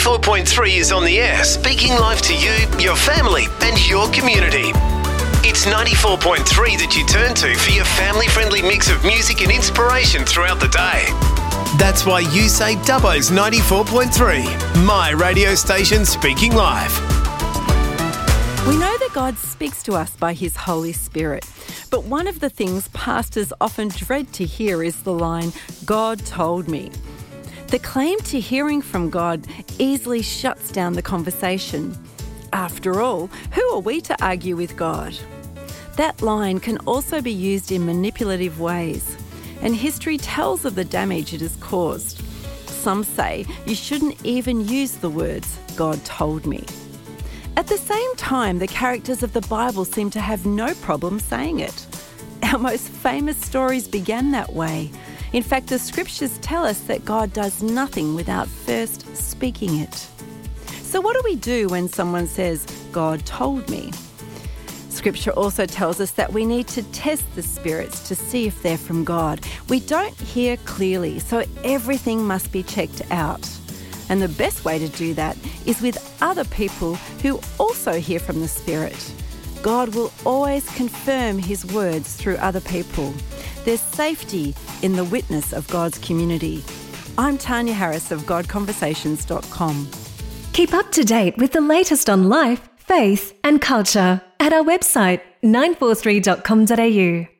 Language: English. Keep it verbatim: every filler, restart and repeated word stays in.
ninety-four point three is on the air, speaking life to you, your family and your community. It's ninety-four point three that you turn to for your family-friendly mix of music and inspiration throughout the day. That's why you say Dubbo's ninety-four point three, my radio station speaking live. We know that God speaks to us by his Holy Spirit, but one of the things pastors often dread to hear is the line, "God told me." The claim to hearing from God easily shuts down the conversation. After all, who are we to argue with God? That line can also be used in manipulative ways, and history tells of the damage it has caused. Some say you shouldn't even use the words, "God told me." At the same time, the characters of the Bible seem to have no problem saying it. Our most famous stories began that way. In fact, the scriptures tell us that God does nothing without first speaking it. So what do we do when someone says, "God told me"? Scripture also tells us that we need to test the spirits to see if they're from God. We don't hear clearly, so everything must be checked out. And the best way to do that is with other people who also hear from the Spirit. God will always confirm his words through other people. There's safety in the witness of God's community. I'm Tanya Harris of God Conversations dot com. Keep up to date with the latest on life, faith and culture at our website nine four three dot com dot a u.